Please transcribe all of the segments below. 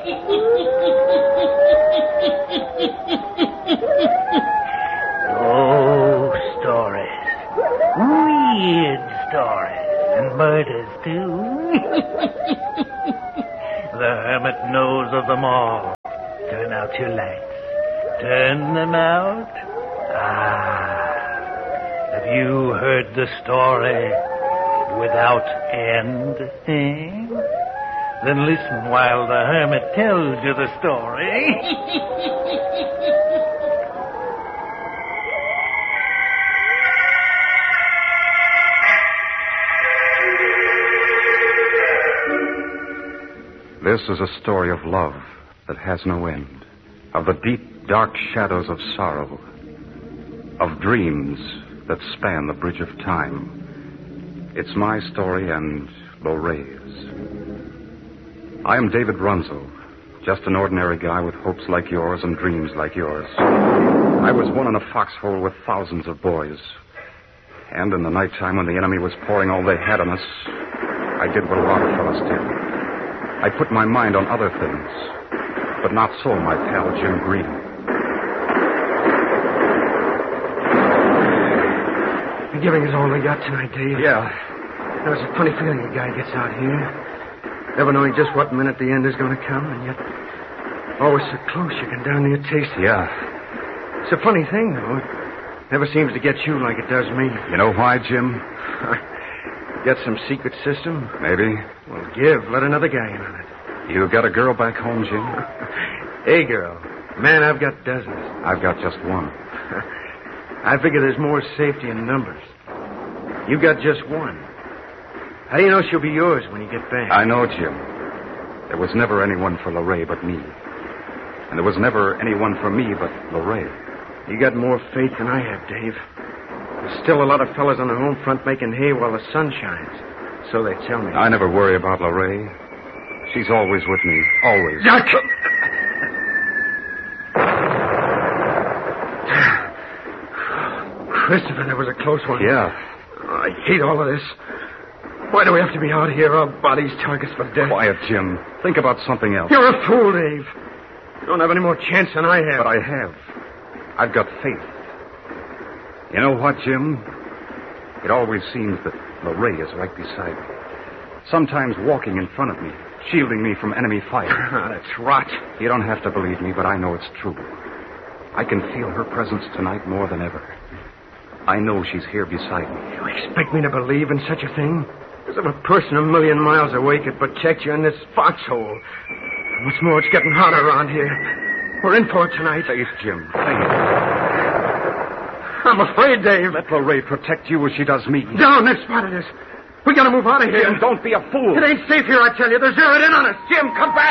Oh, stories. Weird stories. And murders, too. The hermit knows of them all. Turn out your lights. Turn them out. Have you heard the story without end? Then listen while the hermit tells you the story. This is a story of love that has no end, of the deep, dark shadows of sorrow, of dreams that span the bridge of time. It's my story and Lorraine's. I am David Runzel, just an ordinary guy with hopes like yours and dreams like yours. I was one in a foxhole with thousands of boys. And in the nighttime when the enemy was pouring all they had on us, I did what a lot of fellas did. I put my mind on other things, but not so my pal Jim Green. You're giving us all we got tonight, Dave. Yeah. There's a funny feeling a guy gets out here, never knowing just what minute the end is going to come, and yet always so close you can darn near taste it. Yeah. It's a funny thing, though. It never seems to get you like it does me. You know why, Jim? Got some secret system? Maybe. Well, let another guy in on it. You got a girl back home, Jim? A girl. Man, I've got dozens. I've got just one. I figure there's more safety in numbers. You got just one. How do you know she'll be yours when you get back? I know, Jim. There was never anyone for Lorraine but me. And there was never anyone for me but Lorraine. You got more faith than I have, Dave. There's still a lot of fellas on the home front making hay while the sun shines. So they tell me. I never worry about Lorraine. She's always with me. Always. Jack! Christopher, that was a close one. Yeah. I hate all of this. Why do we have to be out here, our bodies targets for death? Quiet, Jim. Think about something else. You're a fool, Dave. You don't have any more chance than I have. But I have. I've got faith. You know what, Jim? It always seems that Lorraine is right beside me. Sometimes walking in front of me, shielding me from enemy fire. That's rot. You don't have to believe me, but I know it's true. I can feel her presence tonight more than ever. I know she's here beside me. You expect me to believe in such a thing? As if a person a million miles away could protect you in this foxhole. What's more, it's getting hotter around here. We're in for it tonight. Faith, Jim. Faith. I'm afraid, Dave. Let Lorraine protect you as she does me. Down, they've spotted us. We gotta move out of here. Jim, don't be a fool. It ain't safe here, I tell you. They're zeroed in on us. Jim, come back.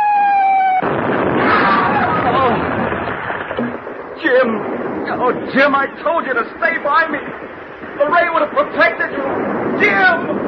Oh. Jim. Oh, Jim, I told you to stay by me. Lorraine would have protected you. Jim!